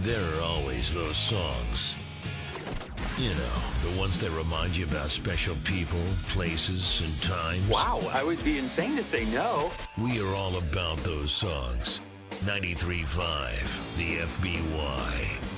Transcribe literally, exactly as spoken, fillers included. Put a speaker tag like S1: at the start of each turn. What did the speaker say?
S1: There are always those songs. You know, the ones that remind you about special people, places, and times.
S2: Wow, I would be insane to say no.
S1: We are all about those songs. ninety-three point five, the F B Y.